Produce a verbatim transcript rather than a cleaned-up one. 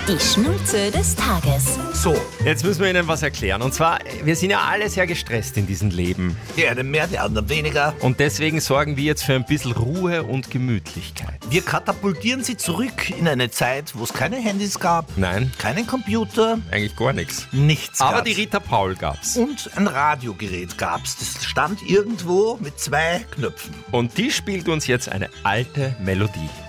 Die Schnulze des Tages. So, Jetzt müssen wir Ihnen was erklären. Und zwar, wir sind ja alle sehr gestresst in diesem Leben. die einen mehr, die anderen weniger. Und deswegen sorgen wir jetzt für ein bisschen Ruhe und Gemütlichkeit. Wir katapultieren sie zurück in eine Zeit, wo es keine Handys gab, Nein, keinen Computer, eigentlich gar nichts. nichts Aber gab's. die Rita Paul gab's. Und ein Radiogerät gab's. Das stand irgendwo mit zwei Knöpfen. Und die spielt uns jetzt eine alte Melodie.